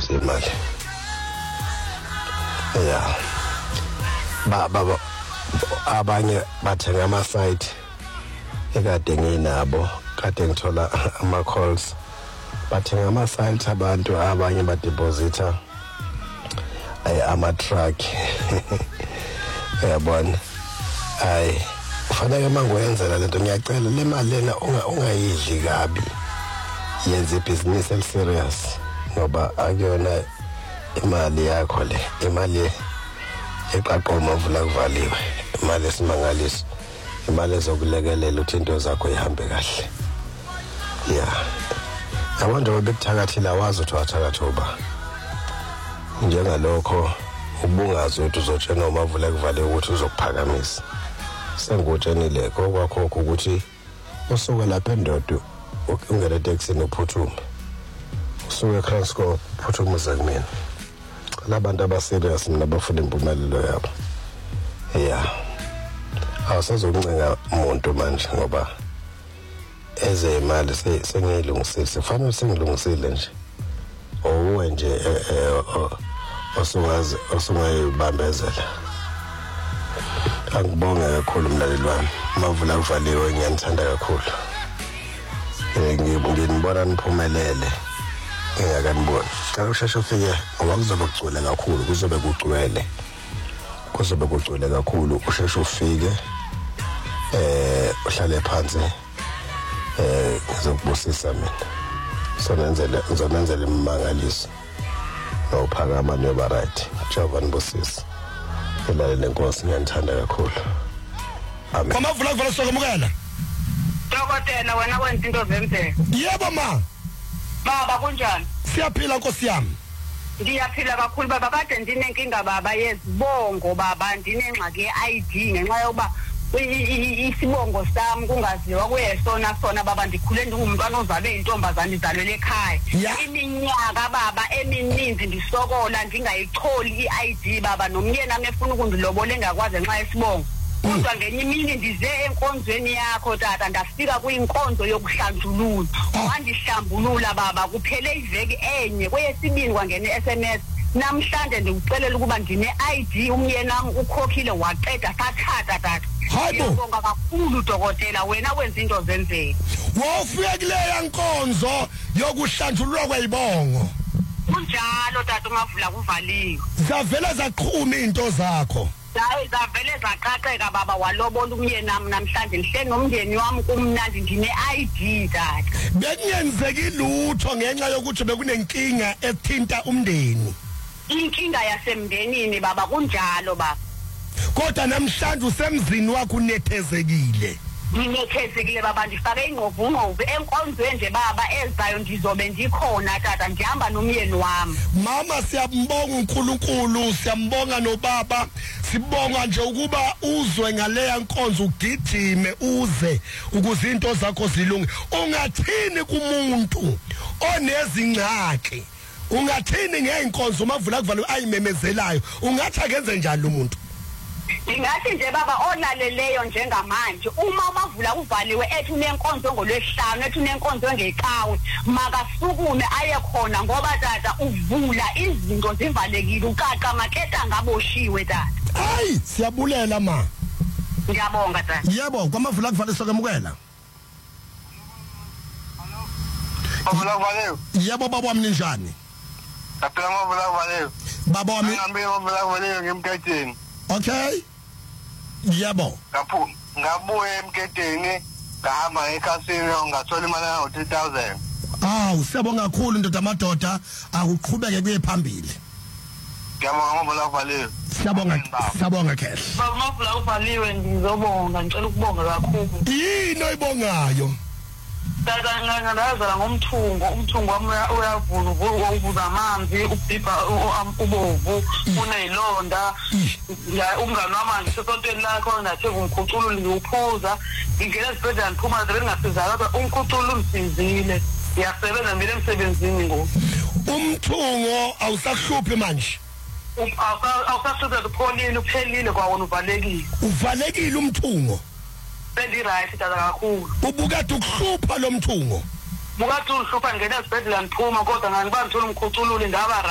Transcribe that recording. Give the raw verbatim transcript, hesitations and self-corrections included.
deposit imali. Yeah. Ba baba abanye bathenga ama site ekade nginabo kade ngithola ama calls bathenga ama site abantu abanye ba deposita ay ama truck yabona ay ufanele mangwenzela lento ngiyacela le mali lena ungayidli kabi yenze business el serious ngoba akuyona imali yakho le imali eqaqoma vula kuvaliwe imali esimangaliso imali ezokulekelela ukuthi into zakho ihambe kahle yeah abantu bebekuthakathile awazi ukuthi wathakatha uba njengalokho ubungazi ukuthi uzotshena uma vula kuvaliwe ukuthi uzokuphakamisa sengotshenile kokwakho ukuthi usuke lapha endodo ungena taxini uphuthuma usuke eCransco uphuthuma uzakimina labantu abaserious mina bafuna impumelelo yabo yeah awusazokuncenga umuntu manje ngoba eze imali sengiyilungisile sifanele sengilungisile nje owe nje osungazi osungayibambezela angibonga kakhulu mlaleli wami mavula kuvaliwe ngiyanithanda kakhulu ngibona niphumelele engakaniboni xa usheshe ufike ngoba kuzobe kucwele kakhulu kuzobe kucwele kuzobe kucwele kakhulu usheshe ufike eh uhlale phansi eh ngizokubusisa mina so nenzele ngizonenzela imangaliso nophakama noba right Jehova nibusisa elalele Nkosi ngiyanithanda kakhulu amen Kwamavula kuvela sokumukela Dokotela wena wenza into zemvelo Yebo ma Baba kunjani Siyaphila Nkosi yami Ngiyaphila kakhulu baba kade ndinenkinga baba yezibongo baba ndinengxaki ye-I D ngenxa yokuba isibongo sami kungaziwa kuyesona sona baba ndikhule ndingumntwana ozalwe intombazana izalwele ekhaya iminyaka baba emininzi ndisokola ndingayicholi i-I D baba nomyeni nami efuna ukundilobola engakwazi ngenxa yesibongo kodwa ngenye imini ndize enkonzweni yakho tata ndafika kuyinkonzo yokuhlanjulula wandihlambulula baba kuphele iveki enye kweyesibini kwangene S M S namhlanje ndikucelela ukuba ndine-I D umyeni nami ukhokhile waqeda sathatha tata ngiyabonga kakhulu dokotela wena wenza into zenzeka wofika kuleya nkonzo yokuhlanjululwa kwezibongo kunjalo tata ungavula kuvaliwe zavela zaqhuma into zakho hayi zavele zaqaqeka baba walobola umyeni nami namhlanje ngihle nomndeni wami kumnandi ndine-I D tata bekungenzeki lutho ngenxa yokuthi bekunenkinga ethinta umndeni inkinga yasemndenini baba kunjalo baba kodwa namhlanje usemzini wakho unethezekile Ngiyethezekile baba ndifake ingqovungqovu enkonzweni nje baba ezayo ndizobe ndikhona tata ndihamba nomyeni wami mama siyambonga uNkulunkulu siyambonga nobaba sibonga nje ukuba uzwe ngaleya nkonzo ugijime uze ukuze into zakho zilunge ungathini kumuntu onezingxaki ungathini ngeinkonzo mavula kuvalo ayimemezelayo ungathi akenze njani umuntu Ingathi nje baba olaleleyo njengamanje uma bavula kuvaliwe ethi unenkonzo ngolwesihlanu ethi unenkonzo ngekawe makasukume aye khona ngoba tata uvula izinto zivalekile uqaqa maketa ngaboshiwe tata hayi siyabulela ma ngiyabonga tata yebo kwamavula kuvale sokwamukela Mavula kuvaliwe yebo baba wami ninjani Kaphela mavula kuvaliwe baba wami ngihambe mavula kuvaliwe ngemketeni okay yebo ngaphu ngabuye emketeni ngahamba ekhasini ngathola imali ya three thousand awu siyabonga kakhulu ndoda amadoda akuqhubeke kuye phambili ngiyabonga mavula kuvaliwe siyabonga siyabonga kehle baba mavula kuvaliwe ngizobonga ngicela ukubonga kakhulu yini oyibongayo tata ngangazala ngomthungo umthungo wami uyavula uvuza amanzi ubhibha ubovu unezilonda ya umngane wami sesontweni lakho nathi ngumkhuculo ngiyuphuza ngingena esibhedlela ngiphuma sebengasizakala kodwa umkhuculo umsizile ngiyasebenza mina emsebenzini ngoku umthungo awusahluphi manje awusahluphi upholile uphelile kwawona uvalekile uvalekile umthungo Bendi right tata kakhulu ubukade ukuhlupha lo mthungo bukade uhlupha ngena esibhedlela ngiphuma kodwa ngani bangithola umkhucululi ndaba